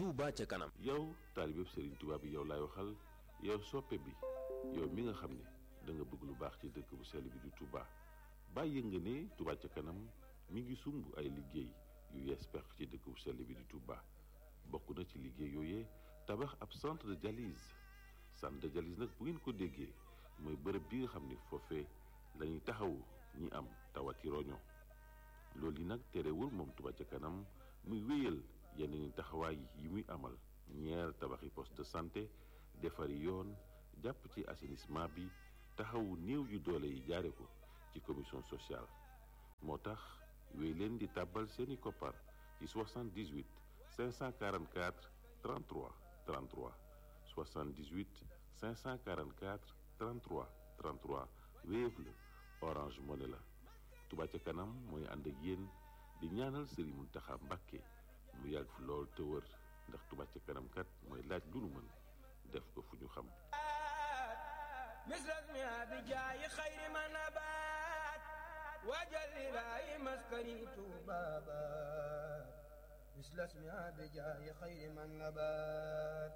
Touba ca kanam. yow taalibe Serigne Touba bi yow laay waxal yow soppe bi yow mi nga xam ne da nga bëgg lu baax ci dëkk bu sell bi di Touba bàyyi nga ne Touba ca kanam mi ngi sumb ay liggéey yu yees peq ci dëkk bu sell bi di Touba bokk na ci liggéey yooyee tabax ab centre de dialyse nag bu ngeen ko déggee mooy bërëb bi nga xam ne foofee la ñuy taxawu ñi am tawati roño loolu yi nag terewul moom Touba ca kanam muy wéyal yeneen taxawaay yi muy amal ñeer tabaxi poste de santé defari yoon jàpp ci assainissement bi taxawu néew yu doole yi jaare ko ci commission sociale moo tax wéy leen di tàbbal seeni koppar ci 78 544 33 33 78 544 33 33 Wave la Orange Money la Touba ca kanam mooy ànd ak yéen di ñaanal Serigne Mountakha Mbacké mu yàgg fi lool te wër ndax Touba ca kanam kat mooy laaj lu nu mën def ko fu ñu xam misrasmi abijaayi xayri ma nabaat wajal ilaahi maskani tuubaabaat misrasmi abijaayi xayri ma nabaat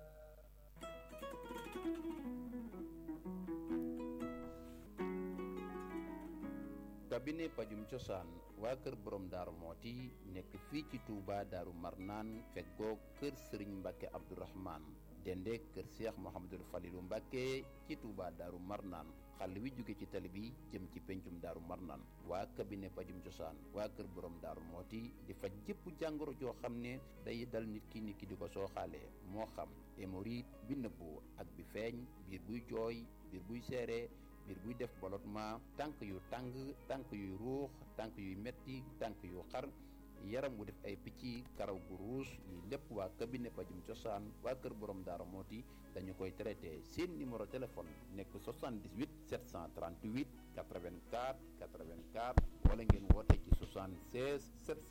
cabinet pajum cosaan waa kër borom daaru mooti nekk fii ci Touba daaru marnaan feggoo kër sëriñ Mbàkke Abdourahman dende kër Cheikh Mouhamadul Falilou Mbàkke ci Touba daaru marnaan xàll wi jóge ci tali bi jëm ci pencum daaru marnaan waa cabinet pajum cosaan waa kër borom daaru mooti di faj jëpp jàngoro joo xam ne day dal nit ki di ko sooxaalee moo xam hémorroïde bi nëbbu ak bi feeñ biir buy jooy biir buy seere biir buy def ballottement tànk yu tàng tànk yuy ruux tànk yuy metti tànk yu xar yaram wu def ay picc karaw gu ruus lii lépp waa cabinet pajum cosaan waa kër borom daara mooti dañu koy traité seen numéro téléphone nekk 78 738 84 84 wala ngeen woote ci 76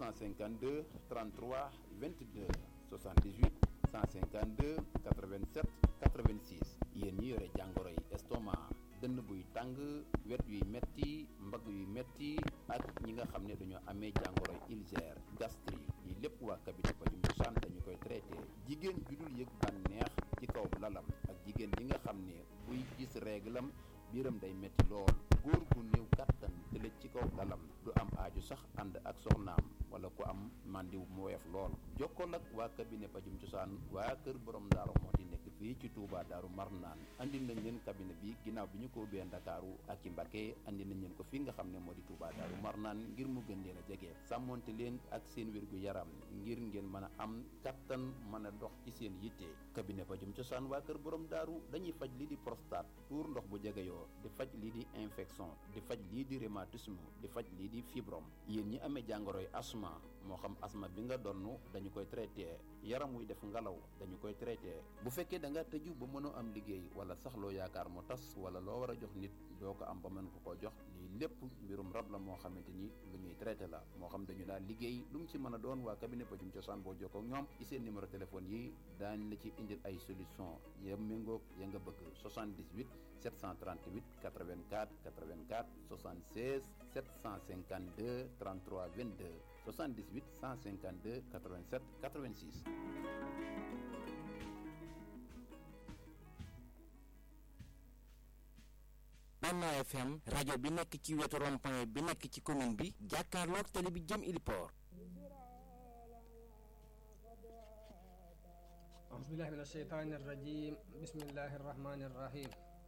752 33 22 78 152 87 86 yéen ñi yore jàngoro yi estomac dënn buy tàng wet yuy metti mbagg yuy metti ak ñi nga xam ne dañoo amee jàngoro ulcère gastrique yi lépp waa cabinet pajum cosaan dañu koy traité jigéen ju dul yëg bànneex ci kaw lalam ak jigéen ji nga xam ne buy gis réglam biiram day metti lool góor gu néew kàttan tëlëj ci kaw lalam du am aaju sax ànd ak soxnaam wala ku am màndiw mu woyof lool jokkool ak waa cabinet pajum cosaan waa kër borom daaru moo di nekk fii ci Touba daaru marnaan andi nañ leen cabinet bi ginnaaw bi ñu ko ubbee Ndakaaru ak ci Mbacké andi nañ leen ko fii nga xam ne moo di Touba daaru marnaan ngir mu gën leen a jege sàmmonte leen ak seen wérgu yaram ngir ngeen mën a am kattan mën a dox ci seen yitte cabinet pajum cosaan waa kër borom daaru dañuy faj lii di prostate tuur ndox bu jegeyoo di faj lii di infection di faj lii di rhumatisme di faj lii di fibrome yéen ñi amee jàngoroy asma moo xam asma bi nga donn dañu koy traité yaram wuy def ngelaw dañu koy traité bu fekkee da nga tëju ba mënoo am liggéey wala sax loo yaakaar mu tas wala loo war a jox nit doo ko am ba mën ko koo jox lii lépp mbirum rab la moo xamante ni lu ñuy traité la moo xam dañu daal liggéey lu mu ci mën a doon waa cabinet pajum cosaan boo jokkoo ak ñoom ci seen numéro téléphone yi daañ la ci indil ay solution ya méngoog ya nga bëgg 78 738 84 84 76 752 33 22 78 152 87 86. Benno FM rajo bi nekk ci wetu rond-point bi nekk ci commune bi jàkkaarloog télé bi jëm Iliport. أعوذ بالله من الشيطان الرجيم بسم الله الرحمن الرحيم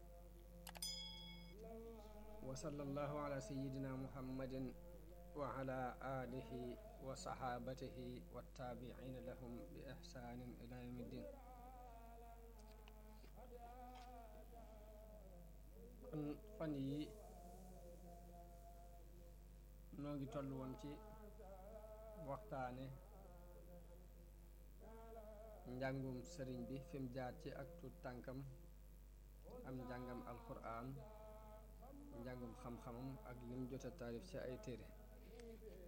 وصلى الله على سيدنا محمد وعلى آله وصحابته والتابعين لهم بإحسان إلى يوم الدين kon fan yi noo ngi toll woon ci waxtaane njàngum sëriñ bi fi mu jaar ci ak tuut tànkam am njàngam alquran njàngum xam-xamam ak lim jot a taarif ci ay téere